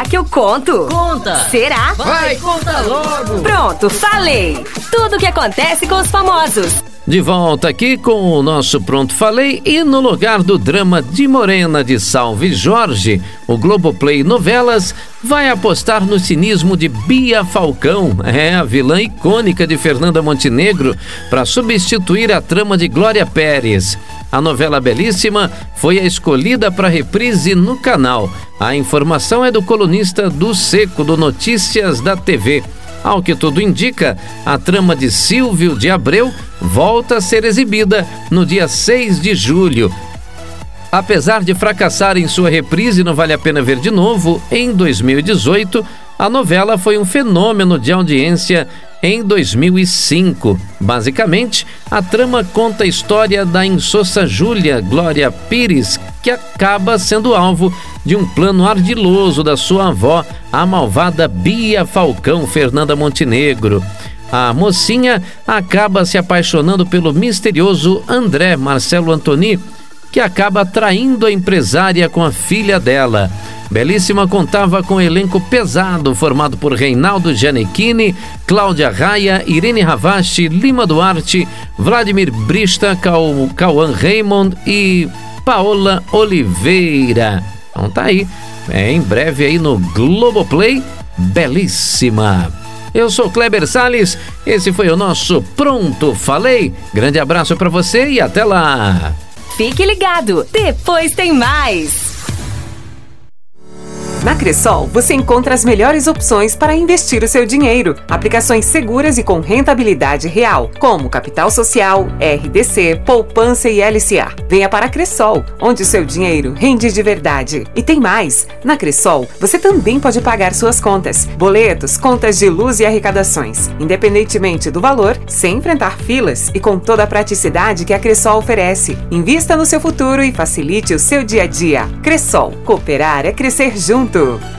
que eu conto? Conta! Será? Vai, conta logo! Pronto, falei! Tudo o que acontece com os famosos. De volta aqui com o nosso Pronto Falei, e no lugar do drama de Morena de Salve Jorge, o Globoplay Novelas vai apostar no cinismo de Bia Falcão, a vilã icônica de Fernanda Montenegro, para substituir a trama de Glória Pérez. A novela Belíssima foi a escolhida para reprise no canal. A informação é do colunista do Seco, do Notícias da TV. Ao que tudo indica, a trama de Silvio de Abreu volta a ser exibida no dia 6 de julho. Apesar de fracassar em sua reprise no Vale a Pena Ver de Novo, em 2018, a novela foi um fenômeno de audiência em 2005. Basicamente, a trama conta a história da insossa Júlia Glória Pires, que acaba sendo alvo de um plano ardiloso da sua avó, a malvada Bia Falcão, Fernanda Montenegro. A mocinha acaba se apaixonando pelo misterioso André Marcelo Antoni, que acaba traindo a empresária com a filha dela. Belíssima contava com um elenco pesado formado por Reinaldo Gianecchini, Cláudia Raia, Irene Ravache, Lima Duarte, Vladimir Brista, Cauã Raymond e Paola Oliveira. Então tá aí, em breve aí no Globoplay, Belíssima. Eu sou Kleber Salles, esse foi o nosso Pronto Falei. Grande abraço pra você e até lá. Fique ligado, depois tem mais. Na Cressol, você encontra as melhores opções para investir o seu dinheiro. Aplicações seguras e com rentabilidade real, como Capital Social, RDC, Poupança e LCA. Venha para a Cressol, onde o seu dinheiro rende de verdade. E tem mais! Na Cressol, você também pode pagar suas contas, boletos, contas de luz e arrecadações, independentemente do valor, sem enfrentar filas e com toda a praticidade que a Cressol oferece. Invista no seu futuro e facilite o seu dia a dia. Cressol, cooperar é crescer junto.